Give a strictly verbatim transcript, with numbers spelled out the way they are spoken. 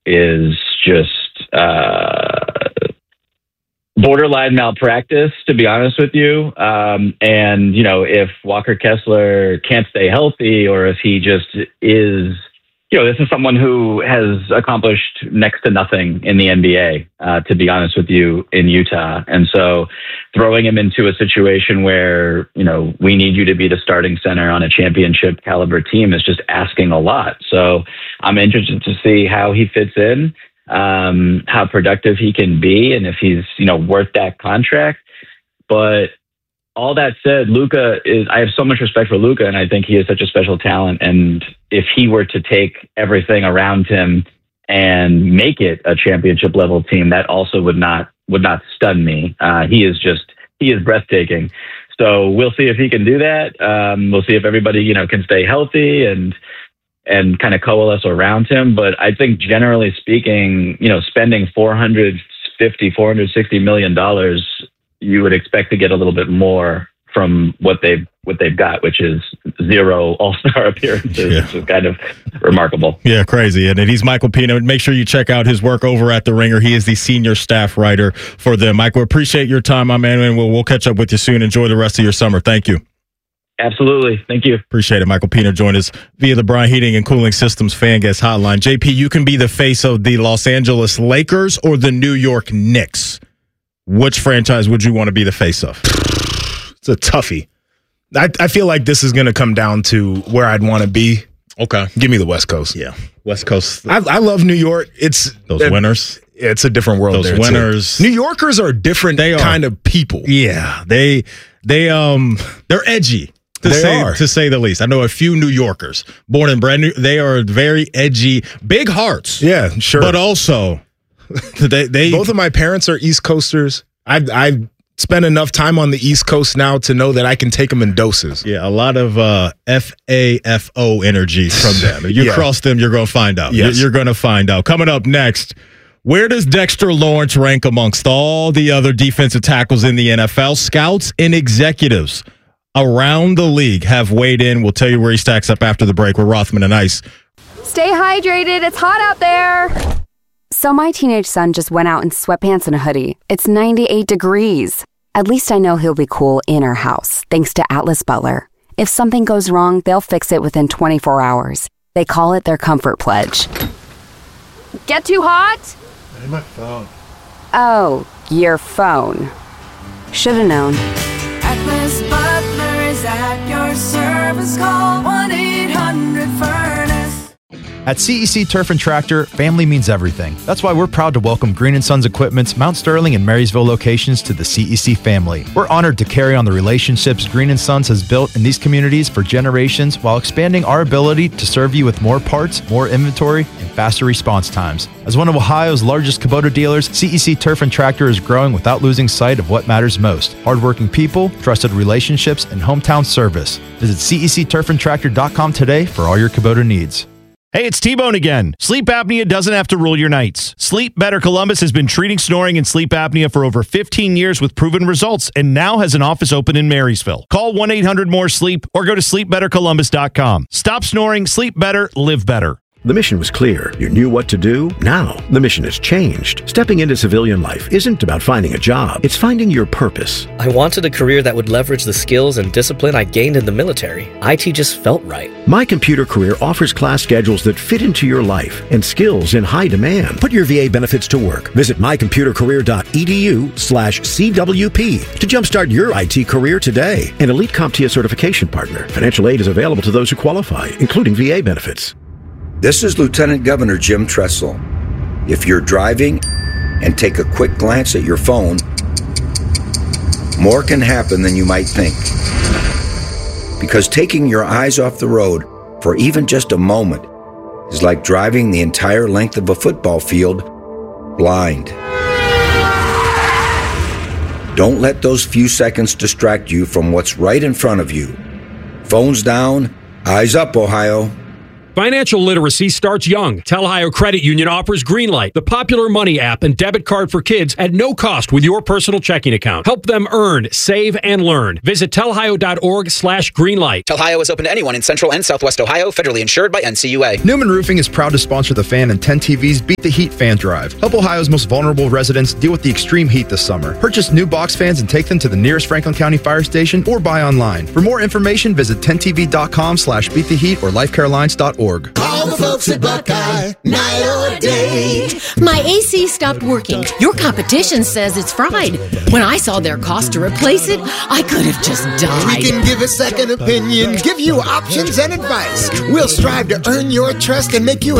is just uh, borderline malpractice, to be honest with you. Um, and, you know, if Walker Kessler can't stay healthy, or if he just is, you know, this is someone who has accomplished next to nothing in the N B A, uh, to be honest with you, in Utah. And so throwing him into a situation where, you know, we need you to be the starting center on a championship caliber team is just asking a lot. So I'm interested to see how he fits in, um, how productive he can be, and if he's, you know, worth that contract. But all that said, Luka is, I have so much respect for Luka, and I think he is such a special talent. And if he were to take everything around him and make it a championship level team, that also would not, would not stun me. Uh, he is just, he is breathtaking. So we'll see if he can do that. Um, we'll see if everybody, you know, can stay healthy and, and kind of coalesce around him. But I think generally speaking, you know, spending four hundred fifty, four hundred sixty million dollars, you would expect to get a little bit more from what they've what they've got, which is zero All-Star appearances, yeah. which is kind of remarkable. Yeah, crazy. And he's Michael Pina. Make sure you check out his work over at The Ringer. He is the senior staff writer for them. Michael, appreciate your time, my man, and we'll, we'll catch up with you soon. Enjoy the rest of your summer. Thank you. Absolutely. Thank you. Appreciate it. Michael Pina joined us via the Bryant Heating and Cooling Systems Fan Guest Hotline. J P, you can be the face of the Los Angeles Lakers or the New York Knicks. Which franchise would you want to be the face of? It's a toughie. I, I feel like this is going to come down to where I'd want to be. Okay. Give me the West Coast. Yeah. West Coast. I, I love New York. It's Those it, winners. It's a different world. Those there winners. Too. New Yorkers are different they kind are. of people. Yeah. They, they, um, they're edgy. To they say, are. to say the least. I know a few New Yorkers, born and bred. New, they are very edgy, big hearts. Yeah, sure. But also, they, they both of my parents are East Coasters. I've, I've spent enough time on the East Coast now to know that I can take them in doses. Yeah, a lot of uh, F A F O energy from them. You yeah. cross them, you're going to find out. Yes. You're going to find out. Coming up next, where does Dexter Lawrence rank amongst all the other defensive tackles in the N F L? Scouts and executives around the league have weighed in. We'll tell you where he stacks up after the break. We're Rothman and Ice. Stay hydrated. It's hot out there. So my teenage son just went out in sweatpants and a hoodie. It's ninety-eight degrees. At least I know he'll be cool in our house, thanks to Atlas Butler. If something goes wrong, they'll fix it within twenty-four hours. They call it their Comfort Pledge. Get too hot? Hey, my phone. Oh, your phone. Should've known. Atlas Butler is at your service. Call one eight hundred furnace. At C E C Turf and Tractor, family means everything. That's why we're proud to welcome Green and Sons Equipment's Mount Sterling and Marysville locations to the C E C family. We're honored to carry on the relationships Green and Sons has built in these communities for generations while expanding our ability to serve you with more parts, more inventory, and faster response times. As one of Ohio's largest Kubota dealers, C E C Turf and Tractor is growing without losing sight of what matters most: hardworking people, trusted relationships, and hometown service. Visit C E C turf and tractor dot com today for all your Kubota needs. Hey, it's T-Bone again. Sleep apnea doesn't have to rule your nights. Sleep Better Columbus has been treating snoring and sleep apnea for over fifteen years with proven results and now has an office open in Marysville. Call one eight hundred more sleep or go to sleep better columbus dot com. Stop snoring, sleep better, live better. The mission was clear. You knew what to do. Now, the mission has changed. Stepping into civilian life isn't about finding a job. It's finding your purpose. I wanted a career that would leverage the skills and discipline I gained in the military. I T just felt right. My Computer Career offers class schedules that fit into your life and skills in high demand. Put your V A benefits to work. Visit my computer career dot e d u slash C W P to jumpstart your I T career today. An Elite CompTIA certification partner. Financial aid is available to those who qualify, including V A benefits. This is Lieutenant Governor Jim Tressel. If you're driving and take a quick glance at your phone, more can happen than you might think. Because taking your eyes off the road for even just a moment is like driving the entire length of a football field blind. Don't let those few seconds distract you from what's right in front of you. Phones down, eyes up, Ohio. Financial literacy starts young. Tel-Ohio Credit Union offers Greenlight, the popular money app and debit card for kids at no cost with your personal checking account. Help them earn, save, and learn. Visit telhio.org slash greenlight. Tel-Ohio is open to anyone in Central and Southwest Ohio, federally insured by N C U A. Newman Roofing is proud to sponsor the Fan and ten T V's Beat the Heat Fan Drive. Help Ohio's most vulnerable residents deal with the extreme heat this summer. Purchase new box fans and take them to the nearest Franklin County fire station or buy online. For more information, visit ten T V dot com slash beat the heat or life care alliance dot org. Call the folks at Buckeye, night or day. My A C stopped working. Your competition says it's fried. When I saw their cost to replace it, I could have just died. We can give a second opinion, give you options and advice. We'll strive to earn your trust and make you